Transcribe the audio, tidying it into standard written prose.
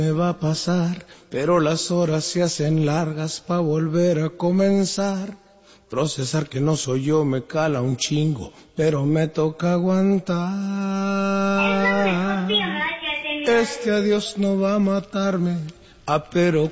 me va a pasar, pero las horas se hacen largas pa' volver a comenzar. Procesar que no soy yo me cala un chingo, pero me toca aguantar. Este adiós no va a matarme, pero